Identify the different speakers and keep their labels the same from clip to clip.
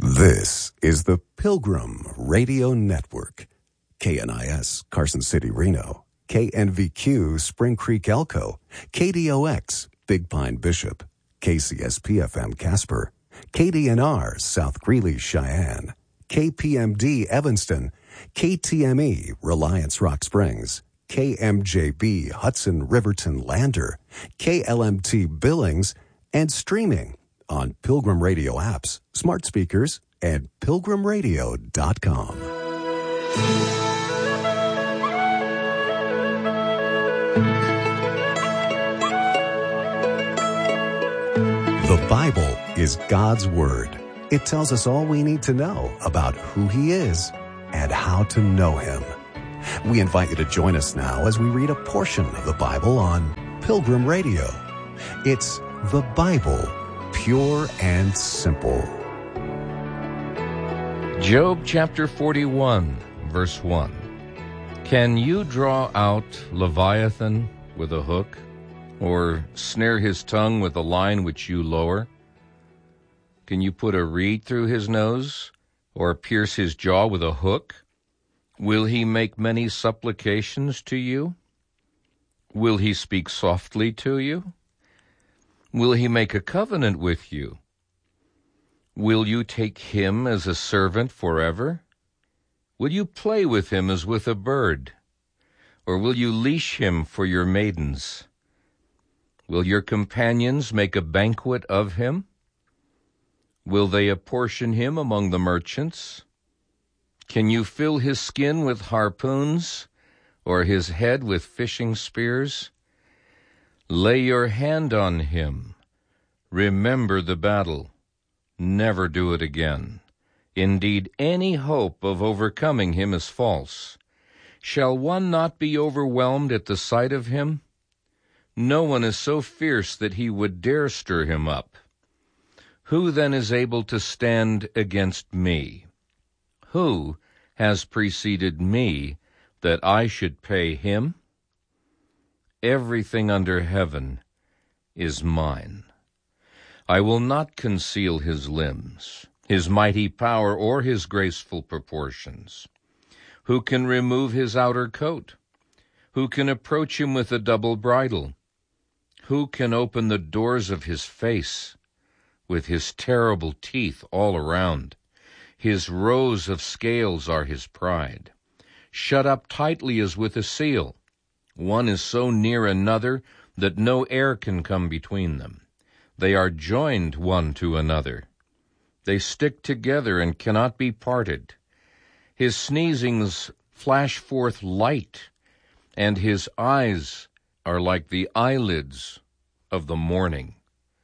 Speaker 1: This is the Pilgrim Radio Network. KNIS, Carson City, Reno. KNVQ, Spring Creek, Elko. KDOX, Big Pine, Bishop. KCSP-FM, Casper. KDNR, South Greeley, Cheyenne. KPMD, Evanston. KTME, Reliance, Rock Springs. KMJB, Hudson, Riverton, Lander. KLMT, Billings. And streaming on Pilgrim Radio apps, smart speakers, and pilgrimradio.com. The Bible is God's Word. It tells us all we need to know about who He is and how to know Him. We invite you to join us now as we read a portion of the Bible on Pilgrim Radio. It's the Bible, pure and simple.
Speaker 2: Job chapter 41, verse 1. Can you draw out Leviathan with a hook, or snare his tongue with a line which you lower? Can you put a reed through his nose, or pierce his jaw with a hook? Will he make many supplications to you? Will he speak softly to you? Will he make a covenant with you? Will you take him as a servant forever? Will you play with him as with a bird? Or will you leash him for your maidens? Will your companions make a banquet of him? Will they apportion him among the merchants? Can you fill his skin with harpoons, or his head with fishing spears? Lay your hand on him. Remember the battle. Never do it again. Indeed, any hope of overcoming him is false. Shall one not be overwhelmed at the sight of him? No one is so fierce that he would dare stir him up. Who then is able to stand against me? Who has preceded me that I should pay him? Everything under heaven is mine. I will not conceal his limbs, his mighty power, or his graceful proportions. Who can remove his outer coat? Who can approach him with a double bridle? Who can open the doors of his face? With his terrible teeth all around, his rows of scales are his pride. Shut up tightly as with a seal. One is so near another that no air can come between them. They are joined one to another. They stick together and cannot be parted. His sneezings flash forth light, and his eyes are like the eyelids of the morning.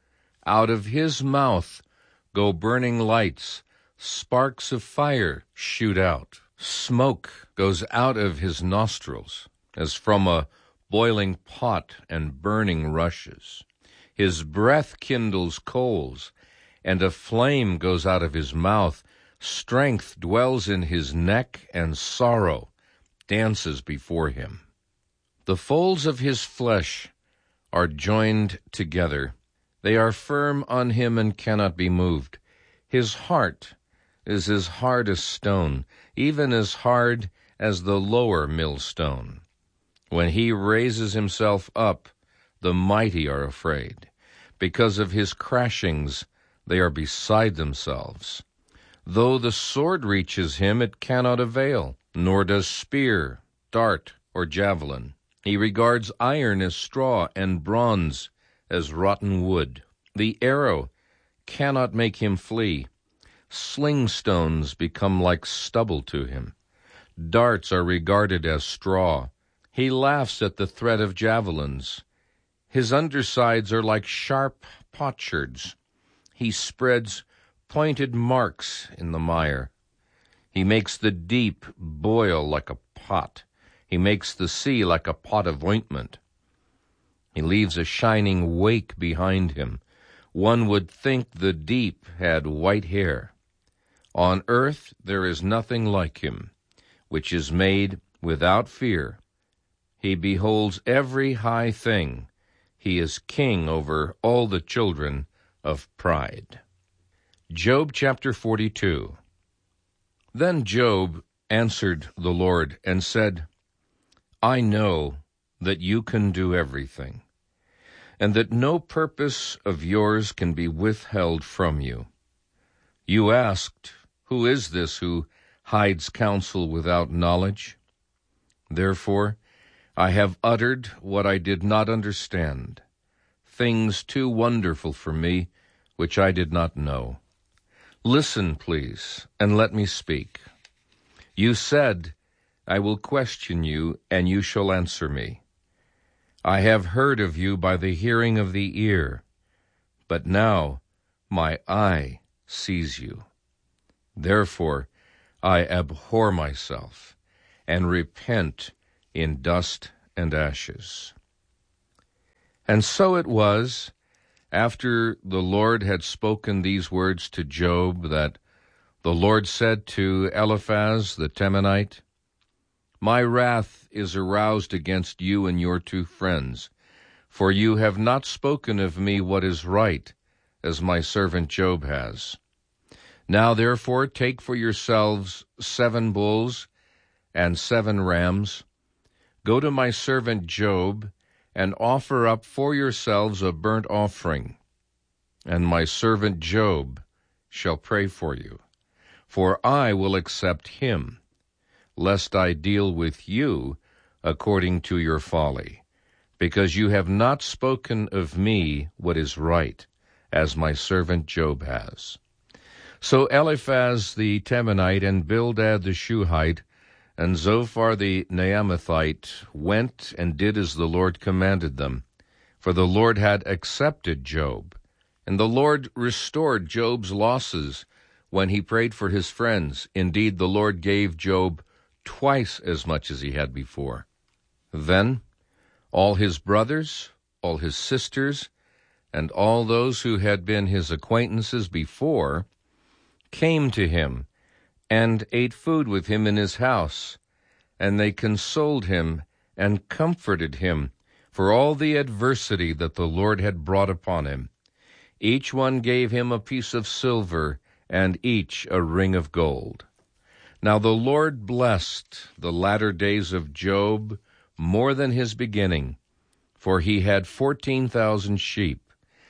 Speaker 2: Out of his mouth go burning lights, sparks of fire shoot out. Smoke goes out of his nostrils, as from a boiling pot, and burning rushes. His breath kindles coals, and a flame goes out of his mouth. Strength dwells in his neck, and sorrow dances before him. The folds of his flesh are joined together. They are firm on him and cannot be moved. His heart is as hard as stone, even as hard as the lower millstone. When he raises himself up, the mighty are afraid. Because of his crashings, they are beside themselves. Though the sword reaches him, it cannot avail, nor does spear, dart, or javelin. He regards iron as straw, and bronze as rotten wood. The arrow cannot make him flee. Sling stones become like stubble to him. Darts are regarded as straw. He laughs at the threat of javelins. His undersides are like sharp potsherds. He spreads pointed marks in the mire. He makes the deep boil like a pot. He makes the sea like a pot of ointment. He leaves a shining wake behind him. One would think the deep had white hair. On earth there is nothing like him, which is made without fear. He beholds every high thing. He is king over all the children of pride. Job chapter 42. Then Job answered the Lord and said, I know that you can do everything, and that no purpose of yours can be withheld from you. You asked, who is this who hides counsel without knowledge? Therefore, I have uttered what I did not understand, things too wonderful for me, which I did not know. Listen, please, and let me speak. You said, I will question you, and you shall answer me. I have heard of you by the hearing of the ear, but now my eye sees you. Therefore I abhor myself, and repent in dust and ashes. And so it was, after the Lord had spoken these words to Job, that the Lord said to Eliphaz the Temanite, My wrath is aroused against you and your two friends, for you have not spoken of me what is right, as my servant Job has. Now therefore take for yourselves 7 bulls and 7 rams. Go to my servant Job, and offer up for yourselves a burnt offering, and my servant Job shall pray for you. For I will accept him, lest I deal with you according to your folly, because you have not spoken of me what is right, as my servant Job has. So Eliphaz the Temanite and Bildad the Shuhite and Zophar the Naamathite went and did as the Lord commanded them, for the Lord had accepted Job. And the Lord restored Job's losses when he prayed for his friends. Indeed, the Lord gave Job twice as much as he had before. Then all his brothers, all his sisters, and all those who had been his acquaintances before came to him and ate food with him in his house, and they consoled him and comforted him for all the adversity that the Lord had brought upon him. Each one gave him a piece of silver, and each a ring of gold. Now the Lord blessed the latter days of Job more than his beginning, for he had 14,000 sheep,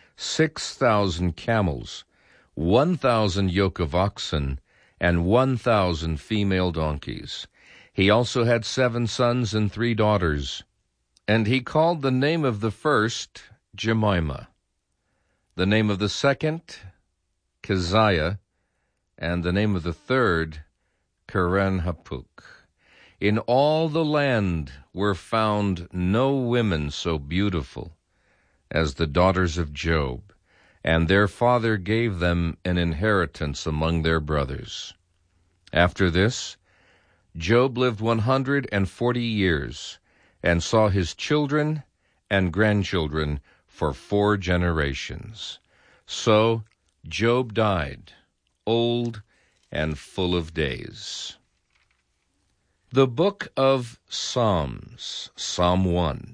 Speaker 2: 6,000 camels, 1,000 yoke of oxen, and 1,000 female donkeys. He also had 7 sons and 3 daughters. And he called the name of the first Jemimah, the name of the second Keziah, and the name of the third Keren-hapuk. In all the land were found no women so beautiful as the daughters of Job, and their father gave them an inheritance among their brothers. After this, Job lived 140 years, and saw his children and grandchildren for 4 generations. So Job died, old and full of days. The Book of Psalms, Psalm 1.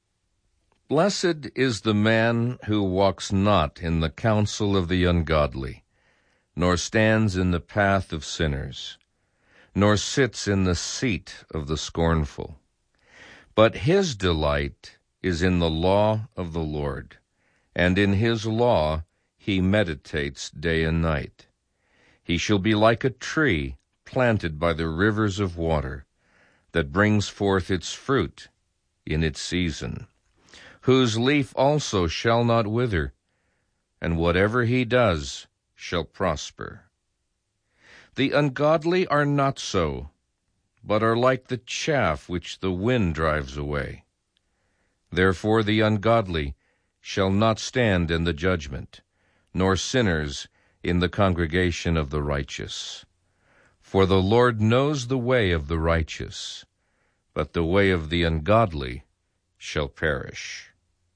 Speaker 2: Blessed is the man who walks not in the counsel of the ungodly, nor stands in the path of sinners, nor sits in the seat of the scornful. But his delight is in the law of the Lord, and in his law he meditates day and night. He shall be like a tree planted by the rivers of water, that brings forth its fruit in its season, whose leaf also shall not wither, and whatever he does shall prosper. The ungodly are not so, but are like the chaff which the wind drives away. Therefore the ungodly shall not stand in the judgment, nor sinners in the congregation of the righteous. For the Lord knows the way of the righteous, but the way of the ungodly shall perish.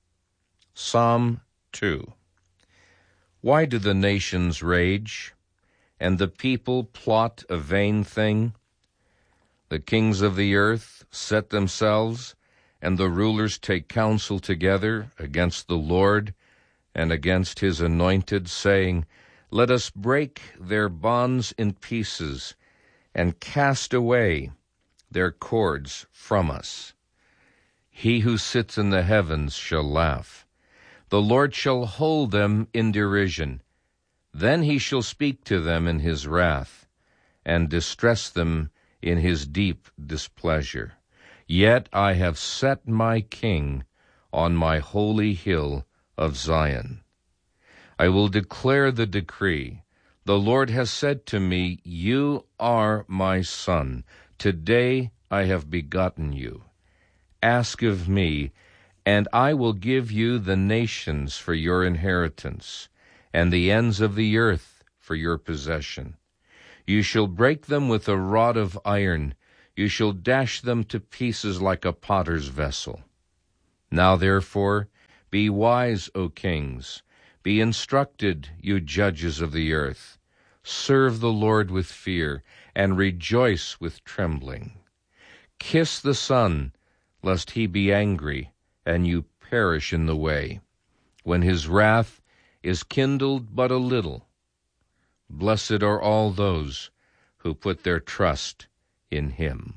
Speaker 2: Psalm 2. Why do the nations rage, and the people plot a vain thing? The kings of the earth set themselves, and the rulers take counsel together against the Lord and against his anointed, saying, Let us break their bonds in pieces and cast away their cords from us. He who sits in the heavens shall laugh. The Lord shall hold them in derision. Then he shall speak to them in his wrath, and distress them in his deep displeasure. Yet I have set my king on my holy hill of Zion. I will declare the decree. The Lord has said to me, You are my son. Today I have begotten you. Ask of me, and I will give you the nations for your inheritance, and the ends of the earth for your possession. You shall break them with a rod of iron. You shall dash them to pieces like a potter's vessel. Now therefore, be wise, O kings. Be instructed, you judges of the earth. Serve the Lord with fear, and rejoice with trembling. Kiss the Son, lest he be angry, and you perish in the way, when his wrath is kindled but a little. Blessed are all those who put their trust in him.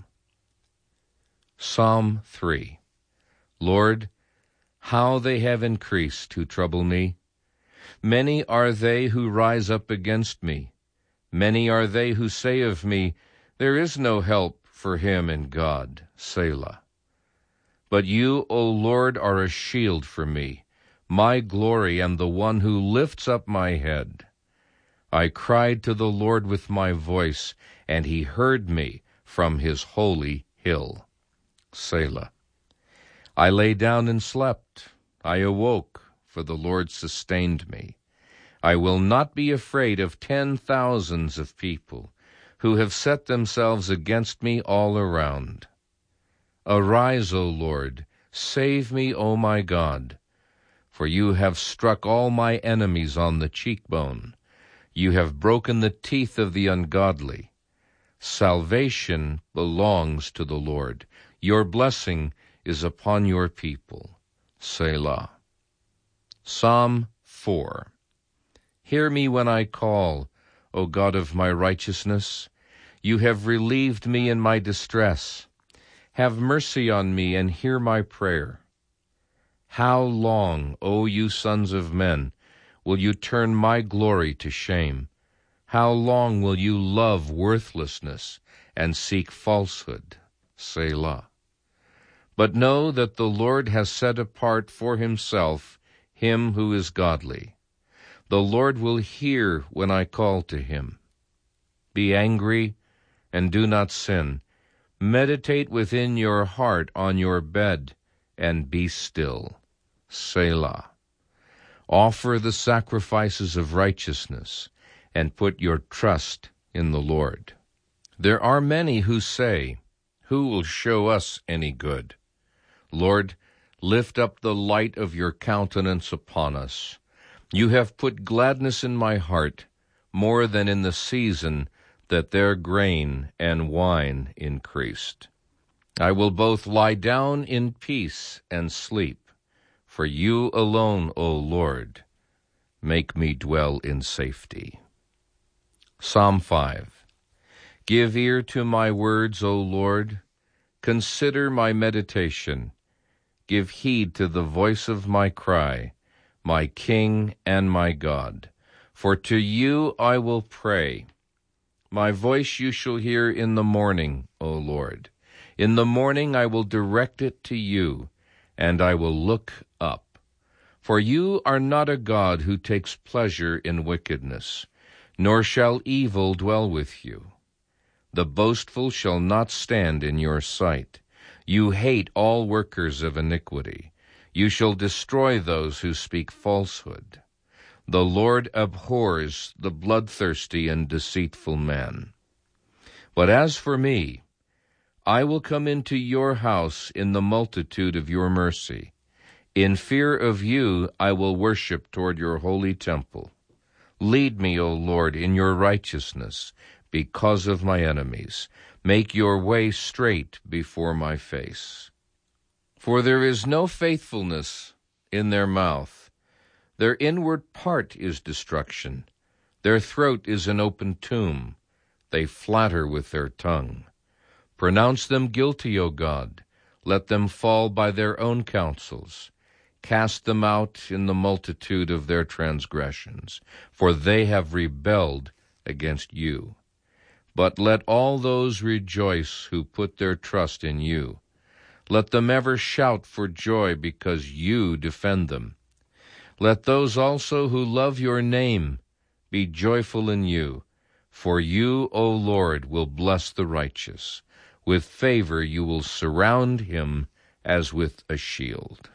Speaker 2: Psalm 3. Lord, how they have increased who trouble me. Many are they who rise up against me. Many are they who say of me, There is no help for him in God. Selah. But you, O Lord, are a shield for me, my glory, and the one who lifts up my head. I cried to the Lord with my voice, and he heard me from his holy hill. Selah. I lay down and slept. I awoke, for the Lord sustained me. I will not be afraid of 10,000s of people who have set themselves against me all around. Arise, O Lord, save me, O my God, for you have struck all my enemies on the cheekbone. You have broken the teeth of the ungodly. Salvation belongs to the Lord. Your blessing is upon your people. Selah. Psalm 4. Hear me when I call, O God of my righteousness. You have relieved me in my distress. Have mercy on me and hear my prayer. How long, O you sons of men, will you turn my glory to shame? How long will you love worthlessness and seek falsehood? Selah. But know that the Lord has set apart for himself him who is godly. The Lord will hear when I call to him. Be angry and do not sin. Meditate within your heart on your bed and be still. Selah. Offer the sacrifices of righteousness and put your trust in the Lord. There are many who say, Who will show us any good? Lord, lift up the light of your countenance upon us. You have put gladness in my heart, more than in the season that their grain and wine increased. I will both lie down in peace and sleep, for you alone, O Lord, make me dwell in safety. Psalm 5. Give ear to my words, O Lord. Consider my meditation. Give heed to the voice of my cry, my King and my God. For to you I will pray. My voice you shall hear in the morning, O Lord. In the morning I will direct it to you, and I will look up. For you are not a God who takes pleasure in wickedness, nor shall evil dwell with you. The boastful shall not stand in your sight. You hate all workers of iniquity. You shall destroy those who speak falsehood. The Lord abhors the bloodthirsty and deceitful man. But as for me, I will come into your house in the multitude of your mercy. In fear of you I will worship toward your holy temple. Lead me, O Lord, in your righteousness, because of my enemies. Make your way straight before my face. For there is no faithfulness in their mouth. Their inward part is destruction. Their throat is an open tomb. They flatter with their tongue. Pronounce them guilty, O God. Let them fall by their own counsels. Cast them out in the multitude of their transgressions, for they have rebelled against you. But let all those rejoice who put their trust in you. Let them ever shout for joy because you defend them. Let those also who love your name be joyful in you. For you, O Lord, will bless the righteous. With favor you will surround him as with a shield.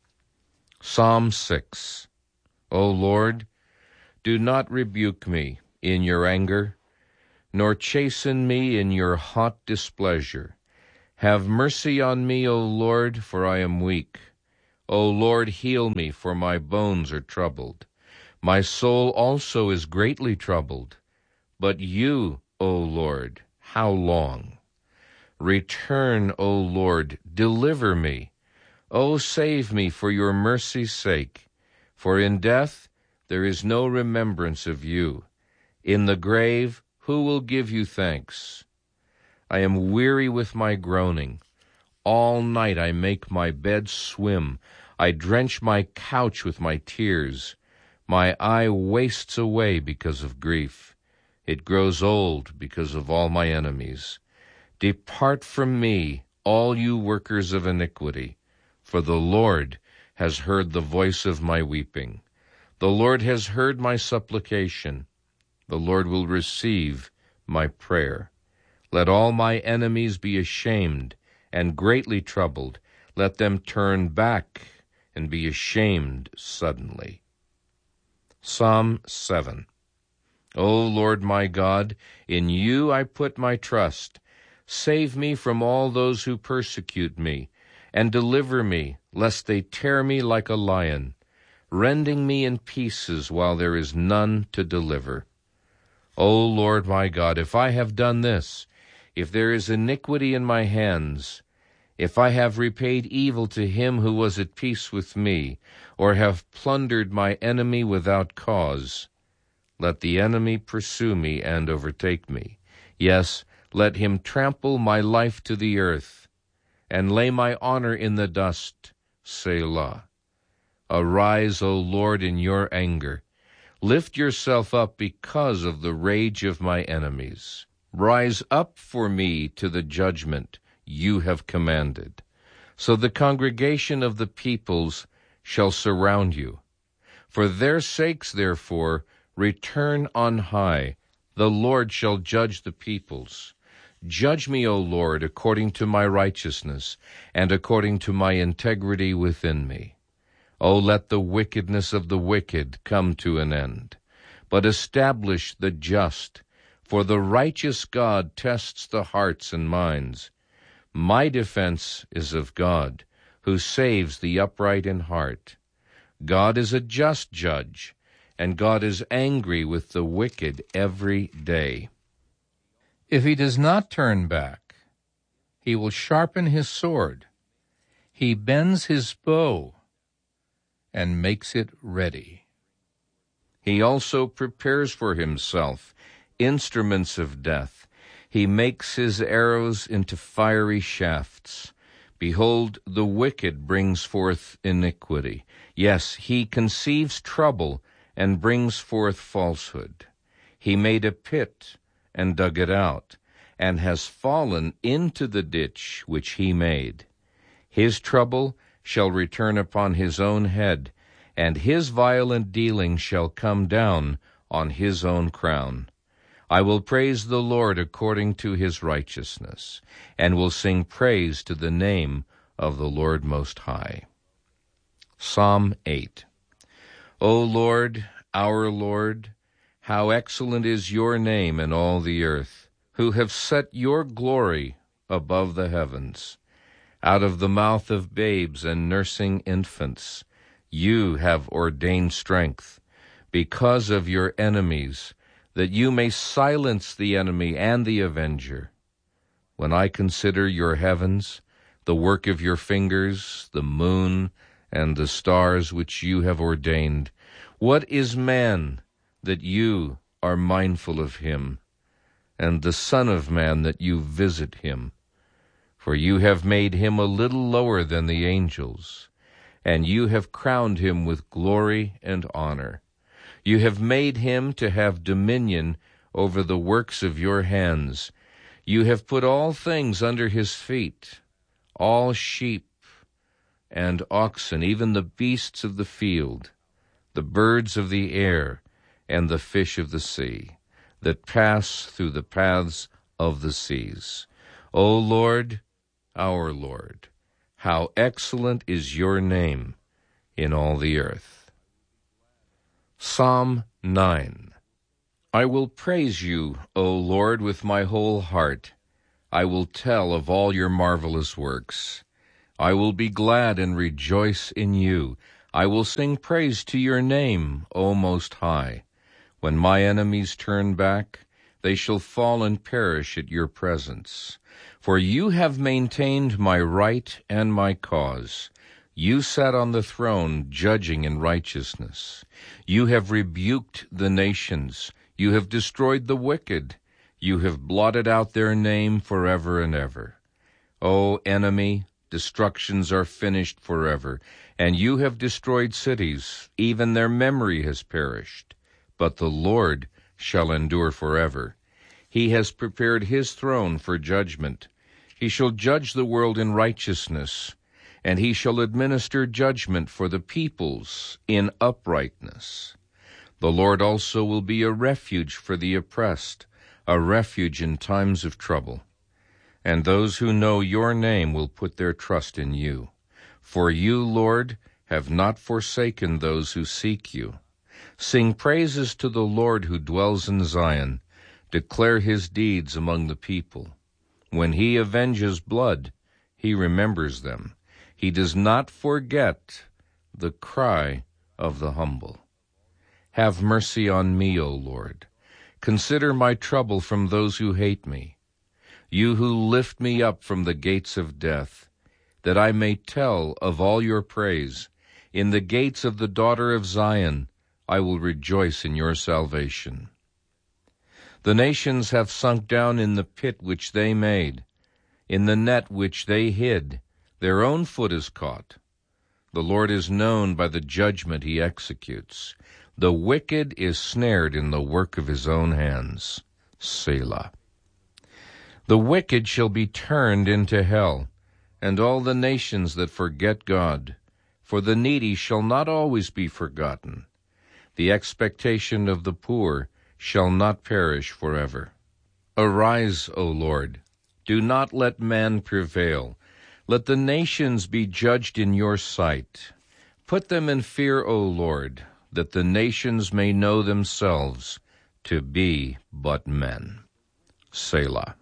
Speaker 2: Psalm 6. O Lord, do not rebuke me in your anger, nor chasten me in your hot displeasure. Have mercy on me, O Lord, for I am weak. O Lord, heal me, for my bones are troubled. My soul also is greatly troubled. But you, O Lord, how long? Return, O Lord, deliver me. O save me for your mercy's sake. For in death there is no remembrance of you. In the grave who will give you thanks? I am weary with my groaning. All night I make my bed swim. I drench my couch with my tears. My eye wastes away because of grief. It grows old because of all my enemies. Depart from me, all you workers of iniquity, for the Lord has heard the voice of my weeping. The Lord has heard my supplication. The Lord will receive my prayer. Let all my enemies be ashamed and greatly troubled. Let them turn back and be ashamed suddenly. Psalm 7. O Lord my God, in you I put my trust. Save me from all those who persecute me, and deliver me, lest they tear me like a lion, rending me in pieces while there is none to deliver. O Lord my God, if I have done this, if there is iniquity in my hands, if I have repaid evil to him who was at peace with me, or have plundered my enemy without cause, let the enemy pursue me and overtake me. Yes, let him trample my life to the earth, and lay my honor in the dust. Selah. Arise, O Lord, in your anger. Lift yourself up because of the rage of my enemies. Rise up for me to the judgment you have commanded. So the congregation of the peoples shall surround you. For their sakes, therefore, return on high. The Lord shall judge the peoples. Judge me, O Lord, according to my righteousness, and according to my integrity within me. O let the wickedness of the wicked come to an end, but establish the just, for the righteous God tests the hearts and minds. My defense is of God, who saves the upright in heart. God is a just judge, and God is angry with the wicked every day. If he does not turn back, he will sharpen his sword. He bends his bow and makes it ready. He also prepares for himself instruments of death. He makes his arrows into fiery shafts. Behold, the wicked brings forth iniquity. Yes, he conceives trouble and brings forth falsehood. He made a pit and dug it out, and has fallen into the ditch which he made. His trouble shall return upon his own head, and his violent dealing shall come down on his own crown. I will praise the Lord according to his righteousness, and will sing praise to the name of the Lord Most High. Psalm 8. O Lord, our Lord, how excellent is your name in all the earth, who have set your glory above the heavens. Out of the mouth of babes and nursing infants, you have ordained strength, because of your enemies, that you may silence the enemy and the avenger. When I consider your heavens, the work of your fingers, the moon and the stars which you have ordained, what is man that you are mindful of him, and the Son of Man that you visit him. For you have made him a little lower than the angels, and you have crowned him with glory and honor. You have made him to have dominion over the works of your hands. You have put all things under his feet, all sheep and oxen, even the beasts of the field, the birds of the air, and the fish of the sea, that pass through the paths of the seas. O Lord, our Lord, how excellent is your name in all the earth. Psalm 9. I will praise you, O Lord, with my whole heart. I will tell of all your marvelous works. I will be glad and rejoice in you. I will sing praise to your name, O Most High. When my enemies turn back, they shall fall and perish at your presence. For you have maintained my right and my cause. You sat on the throne, judging in righteousness. You have rebuked the nations. You have destroyed the wicked. You have blotted out their name forever and ever. O enemy, destructions are finished forever, and you have destroyed cities. Even their memory has perished. But the Lord shall endure forever. He has prepared his throne for judgment. He shall judge the world in righteousness, and he shall administer judgment for the peoples in uprightness. The Lord also will be a refuge for the oppressed, a refuge in times of trouble. And those who know your name will put their trust in you. For you, Lord, have not forsaken those who seek you. Sing praises to the Lord who dwells in Zion. Declare his deeds among the people. When he avenges blood, he remembers them. He does not forget the cry of the humble. Have mercy on me, O Lord. Consider my trouble from those who hate me. You who lift me up from the gates of death, that I may tell of all your praise. In the gates of the daughter of Zion, I will rejoice in your salvation. The nations have sunk down in the pit which they made, in the net which they hid. Their own foot is caught. The Lord is known by the judgment he executes. The wicked is snared in the work of his own hands. Selah. The wicked shall be turned into hell, and all the nations that forget God. For the needy shall not always be forgotten. The expectation of the poor shall not perish forever. Arise, O Lord. Do not let man prevail. Let the nations be judged in your sight. Put them in fear, O Lord, that the nations may know themselves to be but men. Selah.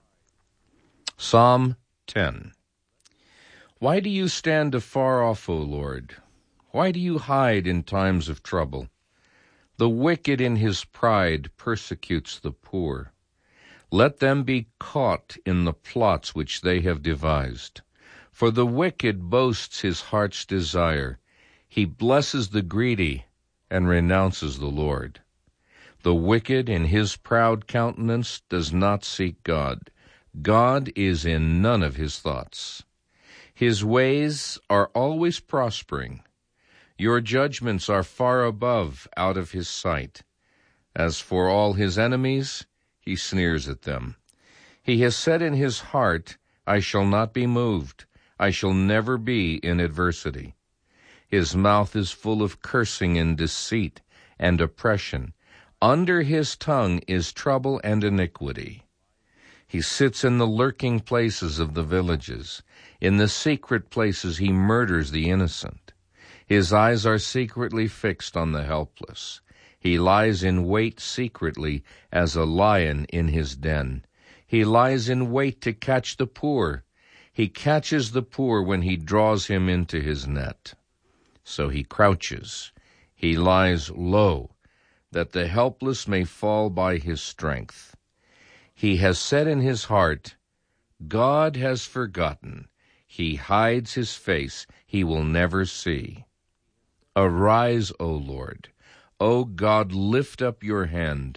Speaker 2: Psalm 10. Why do you stand afar off, O Lord? Why do you hide in times of trouble? The wicked in his pride persecutes the poor. Let them be caught in the plots which they have devised. For the wicked boasts his heart's desire. He blesses the greedy and renounces the Lord. The wicked in his proud countenance does not seek God. God is in none of his thoughts. His ways are always prospering. Your judgments are far above out of his sight. As for all his enemies, he sneers at them. He has said in his heart, I shall not be moved. I shall never be in adversity. His mouth is full of cursing and deceit and oppression. Under his tongue is trouble and iniquity. He sits in the lurking places of the villages. In the secret places he murders the innocent. His eyes are secretly fixed on the helpless. He lies in wait secretly as a lion in his den. He lies in wait to catch the poor. He catches the poor when he draws him into his net. So he crouches. He lies low, that the helpless may fall by his strength. He has said in his heart, God has forgotten. He hides his face. He will never see. Arise, O Lord. O God, lift up your hand.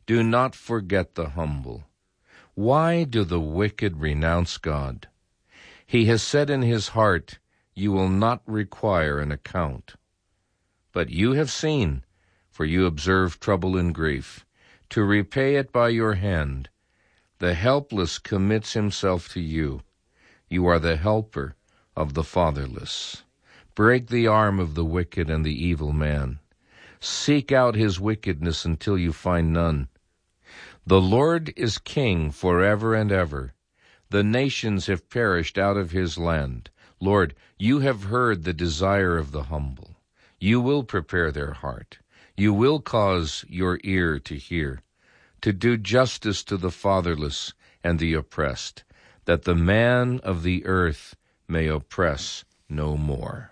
Speaker 2: Do not forget the humble. Why do the wicked renounce God? He has said in his heart, you will not require an account. But you have seen, for you observe trouble and grief, to repay it by your hand. The helpless commits himself to you. You are the helper of the fatherless. Break the arm of the wicked and the evil man. Seek out his wickedness until you find none. The Lord is king forever and ever. The nations have perished out of his land. Lord, you have heard the desire of the humble. You will prepare their heart. You will cause your ear to hear, to do justice to the fatherless and the oppressed, that the man of the earth may oppress no more.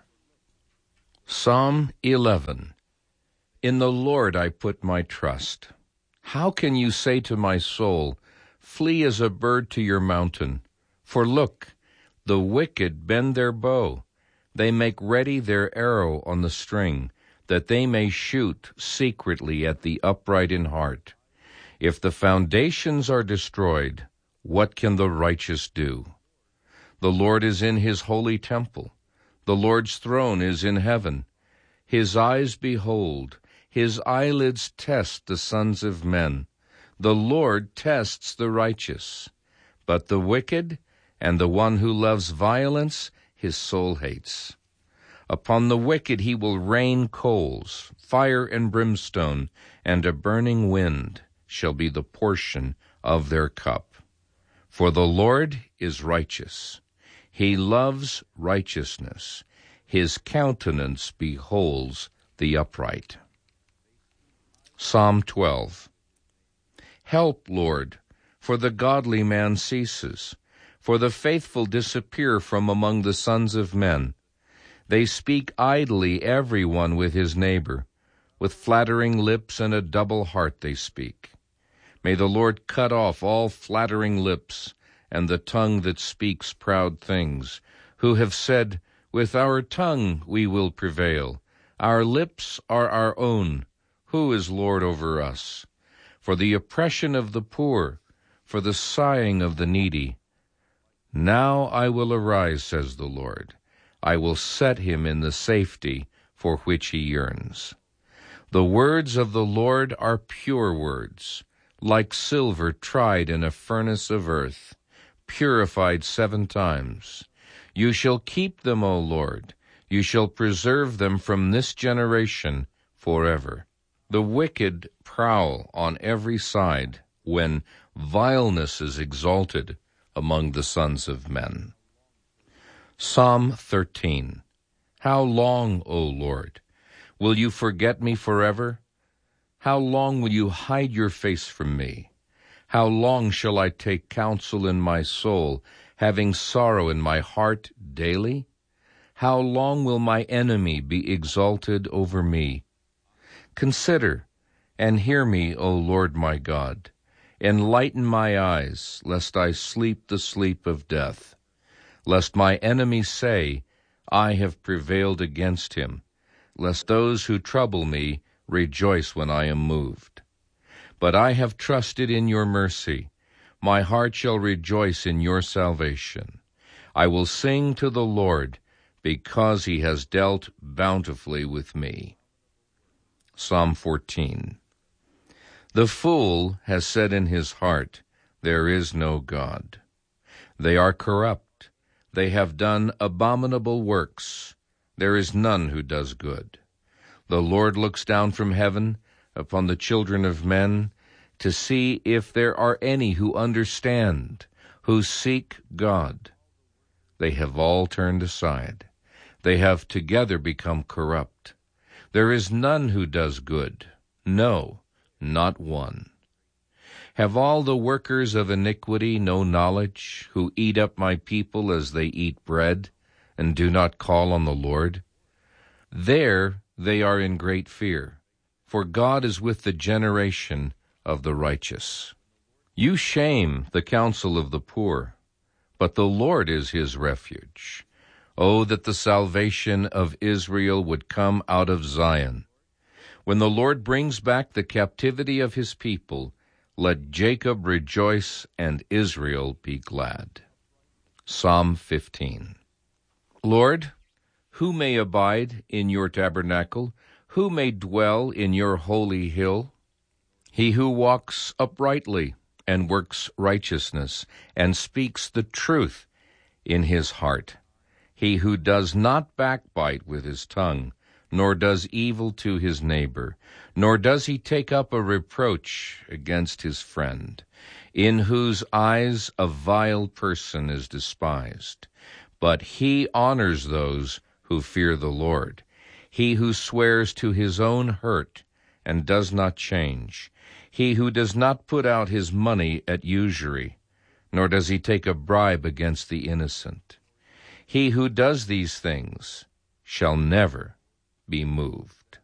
Speaker 2: Psalm 11. In the Lord I put my trust. How can you say to my soul, flee as a bird to your mountain? For look, the wicked bend their bow. They make ready their arrow on the string, that they may shoot secretly at the upright in heart. If the foundations are destroyed, what can the righteous do? The Lord is in his holy temple. The Lord's throne is in heaven. His eyes behold, his eyelids test the sons of men. The Lord tests the righteous, but the wicked and the one who loves violence his soul hates. Upon the wicked he will rain coals, fire and brimstone, and a burning wind shall be the portion of their cup. For the Lord is righteous. He loves righteousness. His countenance beholds the upright. Psalm 12. Help, Lord, for the godly man ceases, for the faithful disappear from among the sons of men. They speak idly every one with his neighbor. With flattering lips and a double heart they speak. May the Lord cut off all flattering lips and the tongue that speaks proud things, who have said, with our tongue we will prevail. Our lips are our own. Who is Lord over us? For the oppression of the poor, for the sighing of the needy. Now I will arise, says the Lord. I will set him in the safety for which he yearns. The words of the Lord are pure words, like silver tried in a furnace of earth, purified 7 times. You shall keep them, O Lord. You shall preserve them from this generation forever. The wicked prowl on every side when vileness is exalted among the sons of men. Psalm 13. How long, O Lord, will you forget me forever? How long will you hide your face from me? How long shall I take counsel in my soul, having sorrow in my heart daily? How long will my enemy be exalted over me? Consider and hear me, O Lord my God. Enlighten my eyes, lest I sleep the sleep of death. Lest my enemies say, I have prevailed against him. Lest those who trouble me rejoice when I am moved. But I have trusted in your mercy. My heart shall rejoice in your salvation. I will sing to the Lord, because he has dealt bountifully with me. Psalm 14. The fool has said in his heart, there is no God. They are corrupt. They have done abominable works. There is none who does good. The Lord looks down from heaven upon the children of men to see if there are any who understand, who seek God. They have all turned aside. They have together become corrupt. There is none who does good, no, not one. Have all the workers of iniquity no knowledge, who eat up my people as they eat bread, and do not call on the Lord? There they are in great fear, for God is with the generation of the righteous. You shame the counsel of the poor, but the Lord is his refuge. Oh, that the salvation of Israel would come out of Zion. When the Lord brings back the captivity of his people, Let Jacob rejoice and Israel be glad. Psalm 15. Lord, who may abide in your tabernacle? Who may dwell in your holy hill? He who walks uprightly and works righteousness and speaks the truth in his heart. He who does not backbite with his tongue, nor does evil to his neighbor, nor does he take up a reproach against his friend, in whose eyes a vile person is despised. But he honors those who fear the Lord. He who swears to his own hurt and does not change. He who does not put out his money at usury, nor does he take a bribe against the innocent. He who does these things shall never be moved.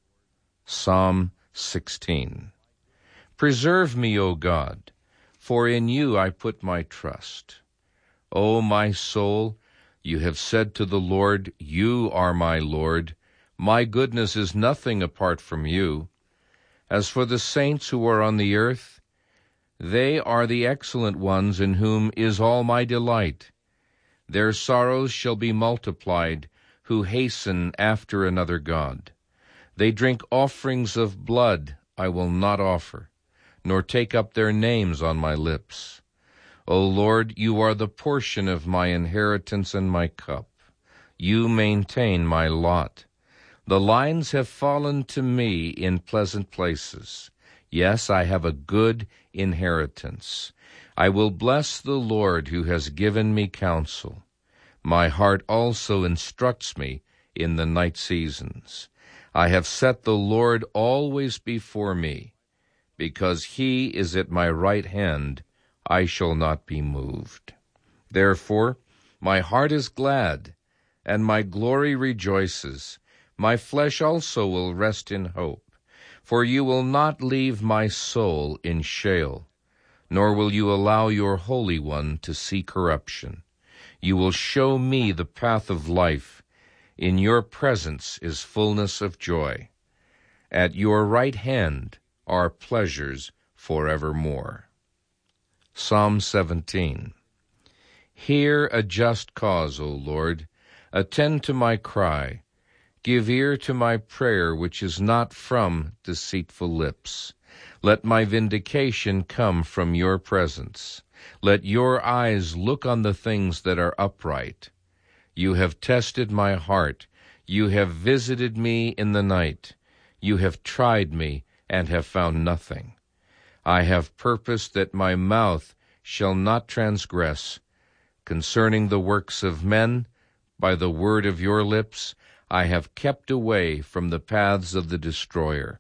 Speaker 2: Psalm 16. Preserve me, O God, for in you I put my trust. O my soul, you have said to the Lord, you are my Lord. My goodness is nothing apart from you. As for the saints who are on the earth, they are the excellent ones in whom is all my delight. Their sorrows shall be multiplied, who hasten after another god. They drink offerings of blood I will not offer, nor take up their names on my lips. O Lord, you are the portion of my inheritance and my cup. You maintain my lot. The lines have fallen to me in pleasant places. Yes, I have a good inheritance. I will bless the Lord who has given me counsel. My heart also instructs me in the night seasons. I have set the Lord always before me. Because he is at my right hand, I shall not be moved. Therefore, my heart is glad, and my glory rejoices. My flesh also will rest in hope. For you will not leave my soul in Sheol, nor will you allow your Holy One to see corruption. You will show me the path of life. In your presence is fullness of joy. At your right hand are pleasures forevermore. Psalm 17. Hear a just cause, O Lord. Attend to my cry. Give ear to my prayer, which is not from deceitful lips. Let my vindication come from your presence. Let your eyes look on the things that are upright. You have tested my heart. You have visited me in the night. You have tried me and have found nothing. I have purposed that my mouth shall not transgress. Concerning the works of men, by the word of your lips, I have kept away from the paths of the destroyer.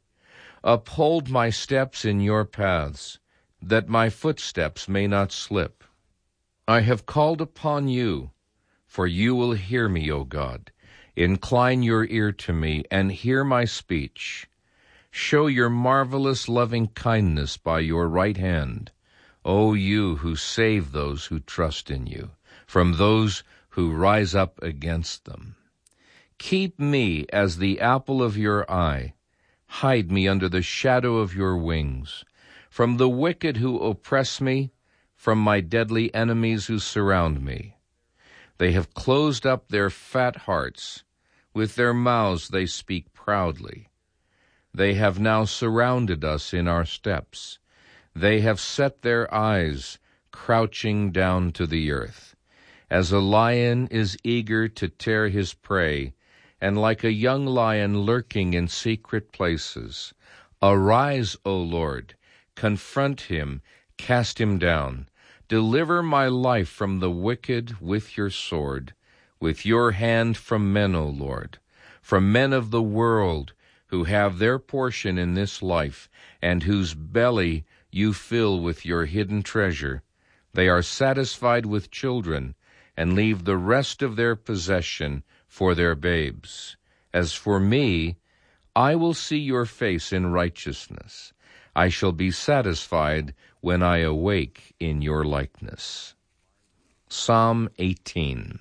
Speaker 2: Uphold my steps in your paths, that my footsteps may not slip. I have called upon you, for you will hear me, O God. Incline your ear to me and hear my speech. Show your marvelous loving kindness by your right hand, O you who save those who trust in you, from those who rise up against them. Keep me as the apple of your eye. Hide me under the shadow of your wings, from the wicked who oppress me, from my deadly enemies who surround me. They have closed up their fat hearts. With their mouths they speak proudly. They have now surrounded us in our steps. They have set their eyes, crouching down to the earth. As a lion is eager to tear his prey, and like a young lion lurking in secret places. Arise, O Lord, confront him, cast him down. Deliver my life from the wicked with your sword, with your hand from men, O Lord, from men of the world who have their portion in this life, and whose belly you fill with your hidden treasure. They are satisfied with children, and leave the rest of their possession for their babes. As for me, I will see your face in righteousness. I shall be satisfied when I awake in your likeness. Psalm 18.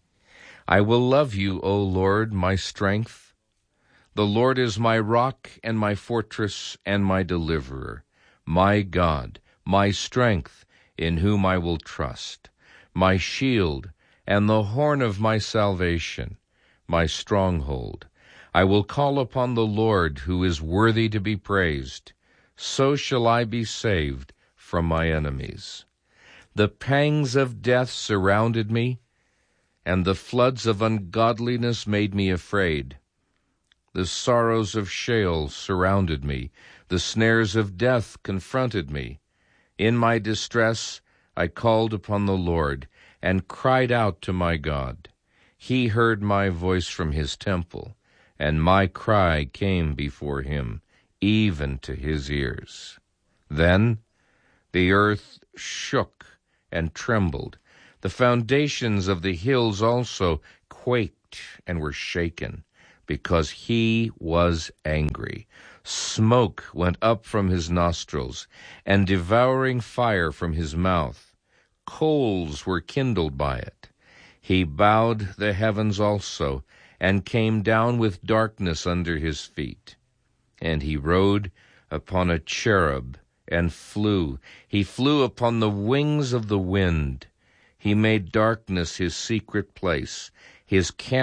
Speaker 2: I will love you, O Lord, my strength. The Lord is my rock and my fortress and my deliverer, my God, my strength, in whom I will trust, my shield and the horn of my salvation, my stronghold. I will call upon the Lord, who is worthy to be praised. So shall I be saved from my enemies. The pangs of death surrounded me, and the floods of ungodliness made me afraid. The sorrows of Sheol surrounded me. The snares of death confronted me. In my distress I called upon the Lord and cried out to my God. He heard my voice from his temple, and my cry came before him, even to his ears. Then the earth shook and trembled. The foundations of the hills also quaked and were shaken, because he was angry. Smoke went up from his nostrils, and devouring fire from his mouth. Coals were kindled by it. He bowed the heavens also, and came down with darkness under his feet. And he rode upon a cherub and flew. He flew upon the wings of the wind. He made darkness his secret place. His camp